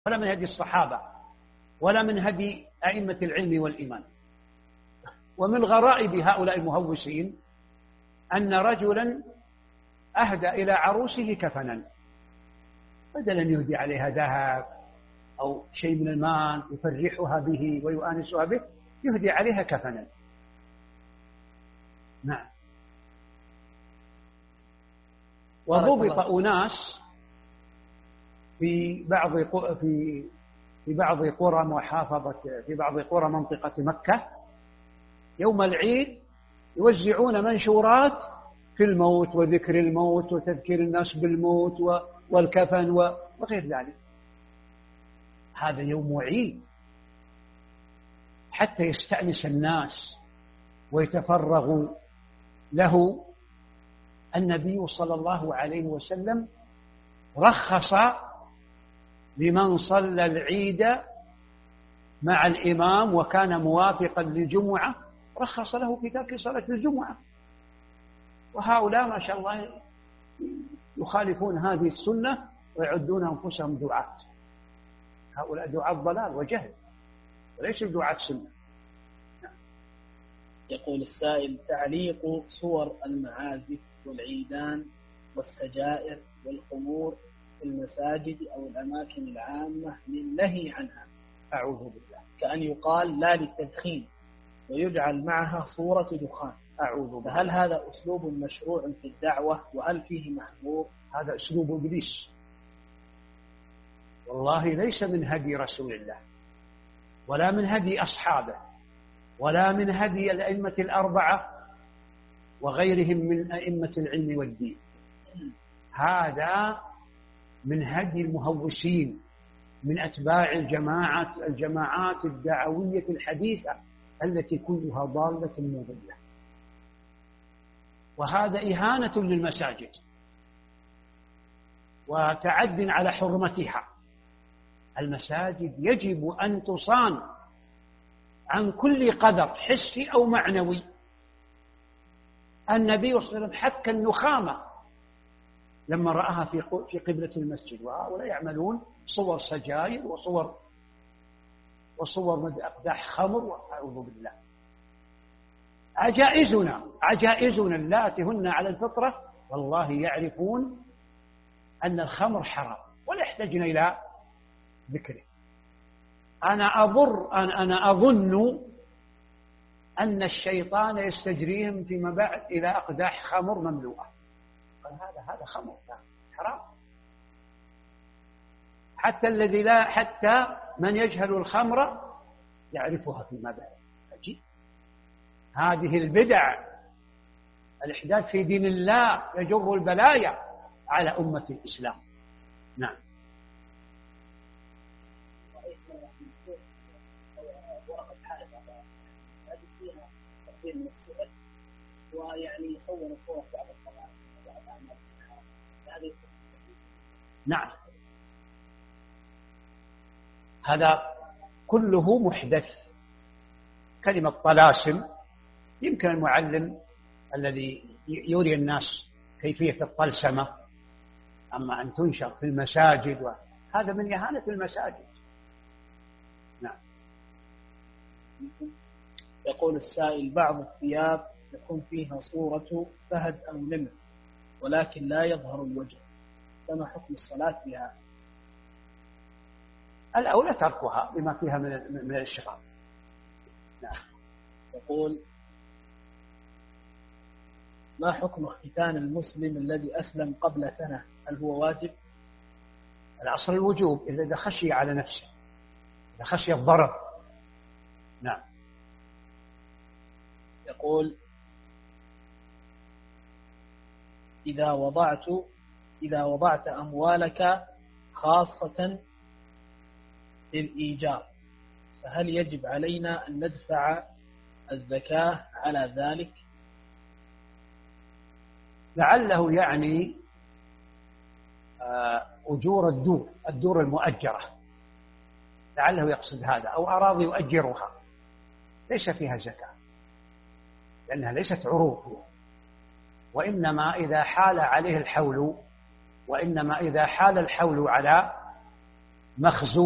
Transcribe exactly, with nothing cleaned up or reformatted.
ولا من هدي الصحابة ولا من هدي أئمة العلم والإيمان. ومن غرائب هؤلاء المهوسين أن رجلا أهدى إلى عروسه كفنا، بدلا يهدي عليها ذهب أو شيء من المال يفرحها به ويؤانسها به، يهدي عليها كفنا. نعم. وضبط أناس في بعض في في بعض قرى محافظة في بعض قرى منطقة مكة يوم العيد يوزعون منشورات في الموت وذكر الموت وتذكير الناس بالموت والكفن وغير ذلك. هذا يوم عيد حتى يستأنس الناس ويتفرغوا له. النبي صلى الله عليه وسلم رخص لمن صلى العيد مع الإمام وكان موافقا للجمعة، رخص في في ترك صلاة الجمعة. وهؤلاء ما شاء الله يخالفون هذه السنة ويعدون أنفسهم دعاة. هؤلاء دعاة ضلال وجهل وليس دعاة سنة. يقول السائل: تعليق صور المعازف والعيدان والسجائر والخمور في المساجد أو الأماكن العامة للنهي عنها، أعوذ بالله، كأن يقال لا للتدخين ويجعل معها صورة دخان، أعوذ بالله. فهل هذا أسلوب مشروع في الدعوة وهل فيه محظور؟ هذا أسلوب إبليس، والله ليس من هدي رسول الله ولا من هدي أصحابه ولا من هدي الأئمة الأربعة وغيرهم من أئمة العلم والدين. هذا من هدي المهوسين من أتباع الجماعات الجماعات الدعوية الحديثة التي كلها ضالة مضلة. وهذا إهانة للمساجد وتعد على حرمتها. المساجد يجب أن تصان عن كل قدر حسي أو معنوي. النبي صلى الله عليه وسلم حك النخامة لما رآها في في قبلة المسجد، وهؤلاء يعملون صور سجاير وصور وصور أقداح خمر، وأعوذ بالله. عجائزنا عجائزنا اللاتي هن على الفطرة والله يعرفون أن الخمر حرام ولا يحتاجون إلى ذكره. أنا أضر أنا أنا أظن أن الشيطان يستجريهم فيما بعد إلى أقداح خمر مملوءة. قال هذا هذا خمر حرام. حتى الذي لا حتى من يجهل الخمر يعرفها فيما بعد. عجيب. هذه البدع الإحداث في دين الله يجر البلايا على أمة الإسلام. نعم. ويعني يصور صور بعض الصلاة وبعض أعمال هذه. نعم، هذا كله محدث. كلمة طلاسم يمكن المعلم الذي يري الناس كيفية الطلسمة، أما أن تنشر في المساجد وهذا من إهانة المساجد. نعم. يقول السائل: بعض الثياب يكون فيها صورة فهد أو نمر ولكن لا يظهر الوجه، فما حكم الصلاة بها؟ الأولى تركها بما فيها من من الاشتغال. نعم. يقول: ما حكم اختتان المسلم الذي أسلم قبل سنة؟ هل هو واجب؟ الأصل الوجوب إذا خشي على نفسه، إذا خشي الضرر. نعم. يقول: إذا وضعت إذا وضعت أموالك خاصة للإيجار فهل يجب علينا أن ندفع الزكاة على ذلك؟ لعله يعني أجور الدور الدور المؤجرة، لعله يقصد هذا، أو أراضي يؤجرها ليس فيها زكاة لأنها ليست عروض، وإنما إذا حال عليه الحول وإنما إذا حال الحول على مخزون